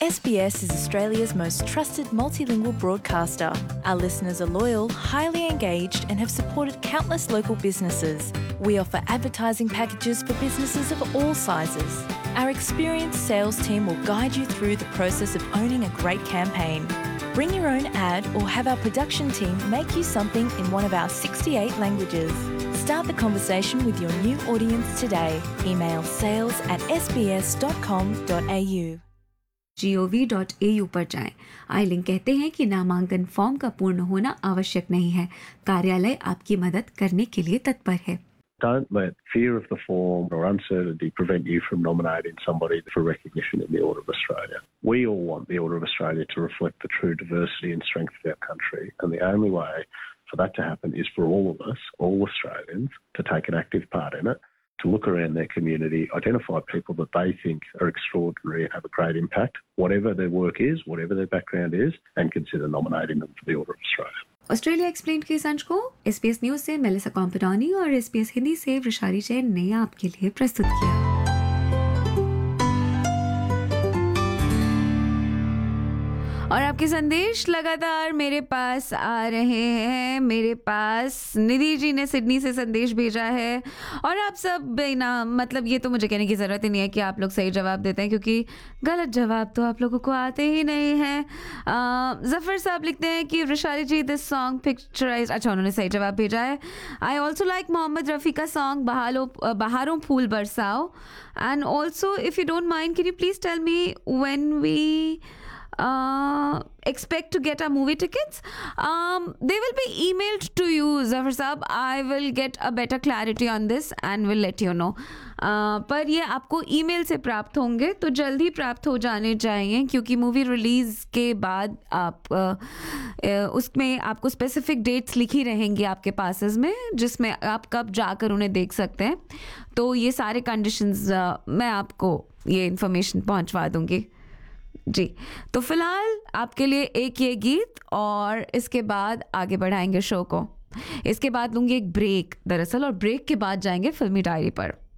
SBS is Australia's most trusted multilingual broadcaster. Our listeners are loyal, highly engaged, and have supported countless local businesses. We offer advertising packages for businesses of all sizes. Our experienced sales team will guide you through the process of owning a great campaign. Bring your own ad or have our production team make you something in one of our 68 languages. Start the conversation with your new audience today. Email sales@sbs.com.au. gov.au पर जाएं। आइलिंग कहते हैं कि नामांकन form का पूर्ण होना आवश्यक नहीं है। कार्यालय आपकी मदद करने के लिए तत्पर है। Don't let fear of the form or uncertainty prevent you from nominating somebody for recognition in the Order of Australia. We all want the Order of Australia to reflect the true diversity and strength of our country, and the only way for that to happen is for all of us, all Australians, to take an active part in it, to look around their community, identify people that they think are extraordinary and have a great impact, whatever their work is, whatever their background is, and consider nominating them for the Order of Australia. Australia explain के संच को SBS news से Melissa कॉम्पटानी और SBS Hindi से वृषाली जैन ने आपके लिए प्रस्तुत किया। और आपके संदेश लगातार मेरे पास आ रहे हैं। मेरे पास निधि जी ने सिडनी से संदेश भेजा है और आप सब ना मतलब ये तो मुझे कहने की ज़रूरत ही नहीं है कि आप लोग सही जवाब देते हैं, क्योंकि गलत जवाब तो आप लोगों को आते ही नहीं हैं। जफ़र साहब लिखते हैं कि वृषाली जी दिस सॉन्ग पिक्चराइज, अच्छा उन्होंने सही जवाब भेजा है। I also like Mohammad Rafi का song Baharon fool बरसाओ, and also if you don't mind can you please tell me when we expect to get our movie tickets. They will be emailed to you, Zafar Saab. I will get a better clarity on this and will let you know. पर ये आपको email से प्राप्त होंगे, तो जल्द ही प्राप्त हो जाने चाहिए, क्योंकि मूवी रिलीज़ के बाद आप उसमें आपको स्पेसिफिक डेट्स लिखी रहेंगी आपके पासेस में, जिसमें आप कब जाकर उन्हें देख सकते हैं। तो ये सारे कंडीशंस मैं आपको ये इन्फॉर्मेशन पहुंचवा दूंगी जी। तो फिलहाल आपके लिए एक ये गीत और इसके बाद आगे बढ़ाएंगे शो को। इसके बाद लूंगी एक ब्रेक दरअसल, और ब्रेक के बाद जाएंगे फिल्मी डायरी पर।